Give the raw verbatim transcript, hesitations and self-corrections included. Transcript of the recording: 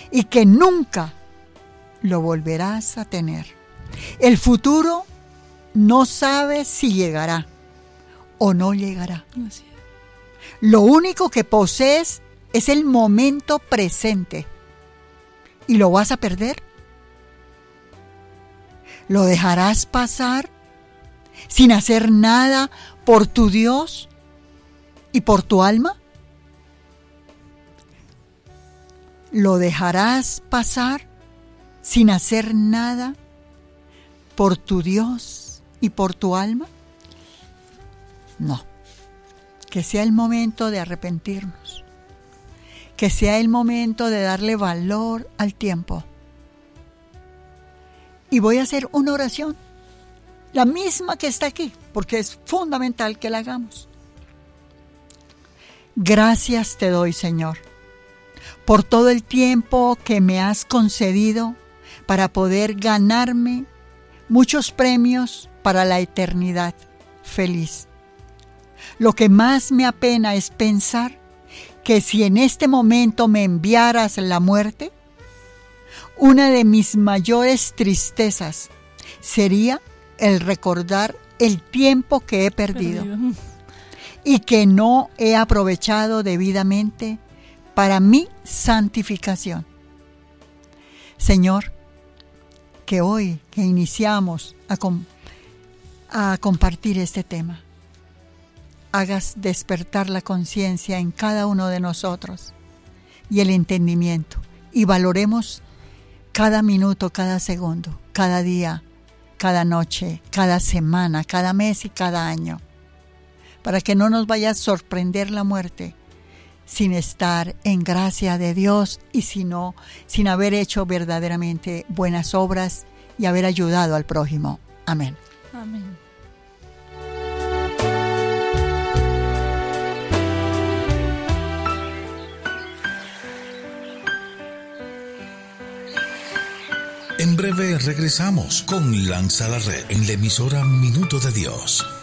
y que nunca lo volverás a tener. El futuro no sabes si llegará o no llegará. Así es. Lo único que posees es el momento presente. ¿Y lo vas a perder? ¿Lo dejarás pasar sin hacer nada por tu Dios y por tu alma? ¿Lo dejarás pasar sin hacer nada por tu Dios y por tu alma? No. Que sea el momento de arrepentirnos. Que sea el momento de darle valor al tiempo. Y voy a hacer una oración, la misma que está aquí, porque es fundamental que la hagamos. Gracias te doy, Señor, por todo el tiempo que me has concedido para poder ganarme muchos premios para la eternidad feliz. Lo que más me apena es pensar que si en este momento me enviaras la muerte, una de mis mayores tristezas sería el recordar el tiempo que he perdido, perdido. y que no he aprovechado debidamente para mi santificación. Señor, que hoy que iniciamos a, com- a compartir este tema, hagas despertar la conciencia en cada uno de nosotros y el entendimiento, y valoremos cada minuto, cada segundo, cada día, cada noche, cada semana, cada mes y cada año, para que no nos vaya a sorprender la muerte sin estar en gracia de Dios y sino, sin haber hecho verdaderamente buenas obras y haber ayudado al prójimo. Amén. Amén. En breve regresamos con Lanza la Red en la emisora Minuto de Dios.